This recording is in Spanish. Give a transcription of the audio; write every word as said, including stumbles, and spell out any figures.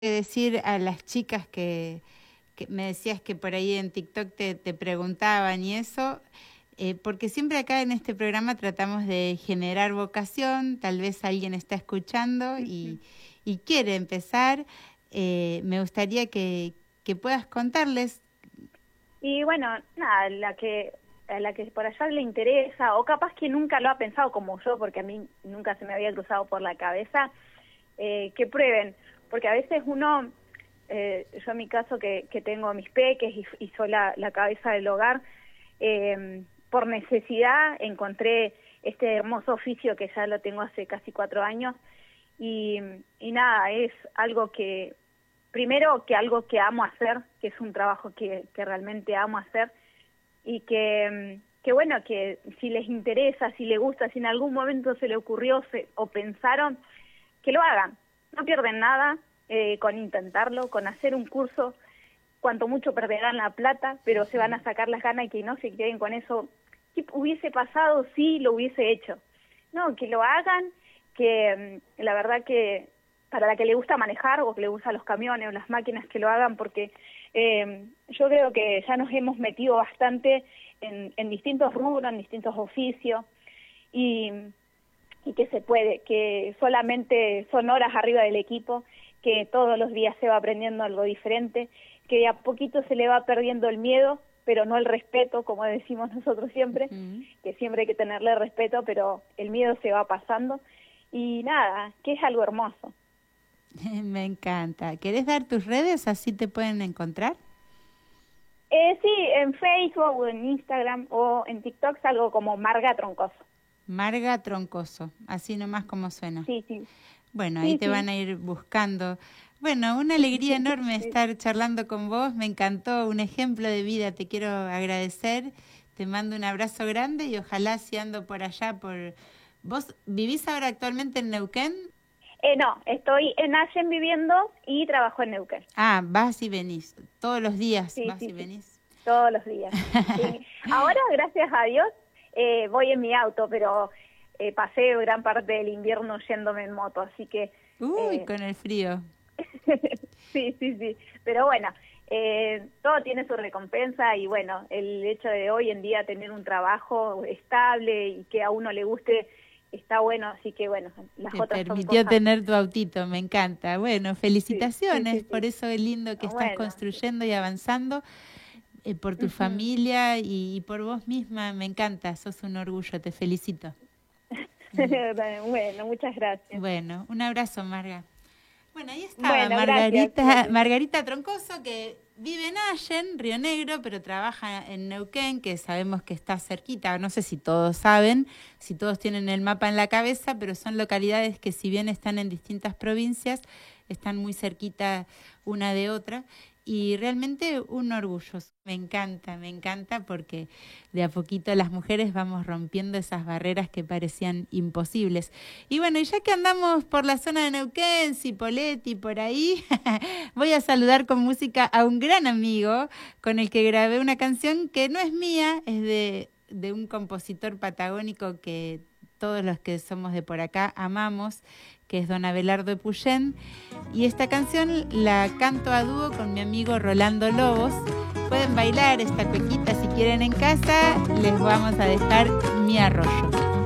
decir a las chicas que, que me decías que por ahí en TikTok te, te preguntaban y eso, eh, porque siempre acá en este programa tratamos de generar vocación, tal vez alguien está escuchando y, y quiere empezar, eh, me gustaría que, que puedas contarles. Y bueno, nada, la que a la que por allá le interesa, o capaz que nunca lo ha pensado como yo, porque a mí nunca se me había cruzado por la cabeza, eh, que prueben, porque a veces uno, eh, yo en mi caso que, que tengo mis peques y, y soy la, la cabeza del hogar, eh, por necesidad encontré este hermoso oficio que ya lo tengo hace casi cuatro años, y, y nada, es algo que, primero que algo que amo hacer, que es un trabajo que, que realmente amo hacer, y que, que bueno, que si les interesa, si les gusta, si en algún momento se le ocurrió se, o pensaron, que lo hagan. No pierden nada eh, con intentarlo, con hacer un curso, cuanto mucho perderán la plata, pero se van a sacar las ganas y que no se queden con eso. ¿Qué hubiese pasado si lo hubiese hecho? No, que lo hagan, que la verdad que para la que le gusta manejar o que le gustan los camiones o las máquinas, que lo hagan, porque eh, yo creo que ya nos hemos metido bastante en, en distintos rubros, en distintos oficios, y, y que se puede, que solamente son horas arriba del equipo, que todos los días se va aprendiendo algo diferente, que de a poquito se le va perdiendo el miedo, pero no el respeto, como decimos nosotros siempre, uh-huh. que siempre hay que tenerle respeto, pero el miedo se va pasando, y nada, que es algo hermoso. Me encanta. ¿Querés dar tus redes? Así te pueden encontrar. Eh, sí, en Facebook o en Instagram o en TikTok salgo como Marga Troncoso. Marga Troncoso, así nomás como suena. Sí, sí. Bueno, sí, ahí te sí. van a ir buscando. Bueno, una alegría enorme sí. estar charlando con vos. Me encantó, un ejemplo de vida. Te quiero agradecer. Te mando un abrazo grande y ojalá si ando por allá por... ¿Vos vivís ahora actualmente en Neuquén? Eh, no, estoy en Allen viviendo y trabajo en Neuquén. Ah, vas y venís. Todos los días sí, vas sí, y venís. Sí. Todos los días. Sí. Ahora, gracias a Dios, eh, voy en mi auto, pero eh, pasé gran parte del invierno yéndome en moto, así que... Uy, eh... con el frío. sí, sí, sí. Pero bueno, eh, todo tiene su recompensa y bueno, el hecho de hoy en día tener un trabajo estable y que a uno le guste... está bueno, así que bueno, las Te otras permitió son cosas... tener tu autito, me encanta. Bueno, felicitaciones, sí, sí, sí, sí. por eso es lindo que estás bueno, construyendo y avanzando, eh, por tu uh-huh. familia y, y por vos misma, me encanta, sos un orgullo, te felicito. Bueno, muchas gracias. Bueno, un abrazo, Marga. Bueno, ahí estaba bueno, Margarita, gracias. Margarita Troncoso, que vive en Allen, Río Negro, pero trabaja en Neuquén, que sabemos que está cerquita. No sé si todos saben, si todos tienen el mapa en la cabeza, pero son localidades que si bien están en distintas provincias, están muy cerquita una de otra. Y realmente un orgullo. Me encanta, me encanta porque de a poquito las mujeres vamos rompiendo esas barreras que parecían imposibles. Y bueno, y ya que andamos por la zona de Neuquén, Cipolletti, por ahí, voy a saludar con música a un gran amigo con el que grabé una canción que no es mía, es de, de un compositor patagónico que todos los que somos de por acá amamos, que es don Abelardo Epuyén, y esta canción la canto a dúo con mi amigo Rolando Lobos. Pueden bailar esta cuequita si quieren en casa, les vamos a dejar Mi Arroyo.